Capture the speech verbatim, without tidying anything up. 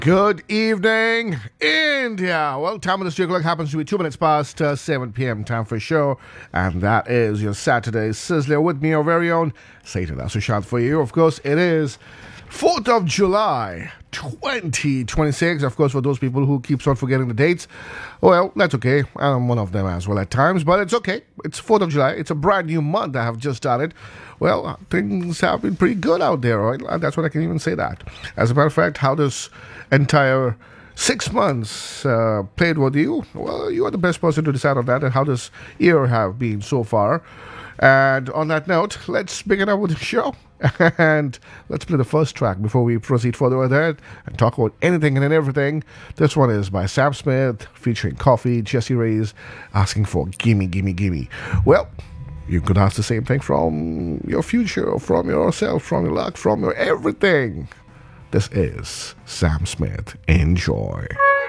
Good evening, India. Well, time of the studio clock happens to be two minutes past uh, seven p.m. Time for a show, and that is your Saturday Sizzler with me, your very own Satan. That's a shot for you. Of course, it is fourth of July, twenty twenty-six. Of course, for those people who keeps on forgetting the dates, well, that's okay. I'm one of them as well at times, but it's okay. It's fourth of July. It's a brand new month that have just started. Well, things have been pretty good out there, right? That's what I can even say that. As a matter of fact, how does entire six months uh, played with you? Well, you are the best person to decide on that. And how does year have been so far? And on that note, let's begin up with the show. And let's play the first track before we proceed further with that and talk about anything and everything. This one is by Sam Smith featuring Coffee, Jesse Reyes, asking for Gimme, Gimme, Gimme. Well, you could ask the same thing from your future, from yourself, from your luck, from your everything. This is Sam Smith. Enjoy.